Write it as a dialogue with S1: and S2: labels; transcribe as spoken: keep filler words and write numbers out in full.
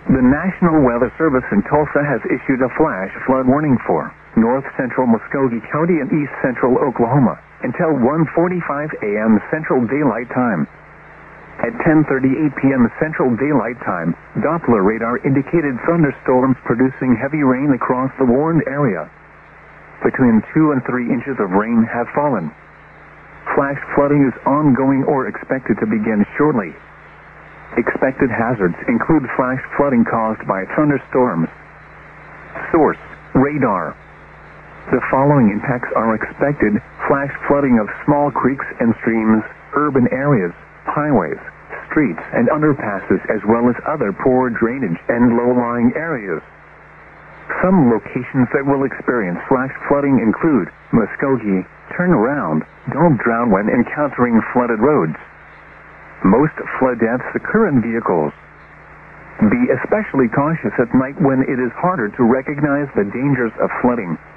S1: The National Weather Service in Tulsa has issued a flash flood warning for north central Muskogee County and east central Oklahoma until one forty-five a.m. Central Daylight Time. At ten thirty-eight p.m. Central Daylight Time, Doppler radar indicated thunderstorms producing heavy rain across the warned area. Between two and three inches of rain have fallen. Flash flooding is ongoing or expected to begin shortly. Expected hazards include flash flooding caused by thunderstorms. Source: radar. The following impacts are expected: flash flooding of small creeks and streams, urban areas, highways, streets, and underpasses, as well as other poor drainage and low-lying areas. Some locations that will experience flash flooding include Muskogee. Turn around. Don't drown when encountering flooded roads. Most flood deaths occur in vehicles. Be especially cautious at night when it is harder to recognize the dangers of flooding.